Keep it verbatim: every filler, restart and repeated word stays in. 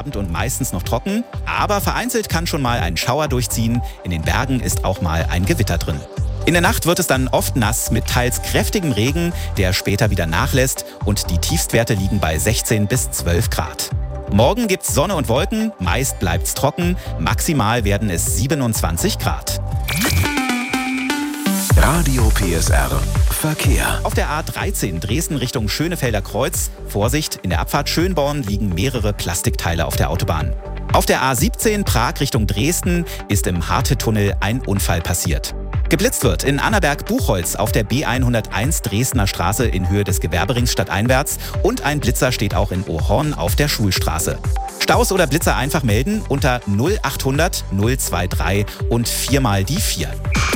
Abend und meistens noch trocken. Aber vereinzelt kann schon mal ein Schauer durchziehen. In den Bergen ist auch mal ein Gewitter drin. In der Nacht wird es dann oft nass mit teils kräftigem Regen, der später wieder nachlässt. Und die Tiefstwerte liegen bei sechzehn bis zwölf Grad. Morgen gibt's Sonne und Wolken, meist bleibt's trocken. Maximal werden es siebenundzwanzig Grad. Radio P S R Verkehr. Auf der A dreizehn Dresden Richtung Schönefelder Kreuz. Vorsicht, in der Abfahrt Schönborn liegen mehrere Plastikteile auf der Autobahn. Auf der A siebzehn Prag Richtung Dresden ist im Harte-Tunnel ein Unfall passiert. Geblitzt wird in Annaberg-Buchholz auf der B hunderteins Dresdner Straße in Höhe des Gewerberings stadteinwärts und ein Blitzer steht auch in Ohorn auf der Schulstraße. Staus oder Blitzer einfach melden unter null achthundert null drei drei und viermal die vier.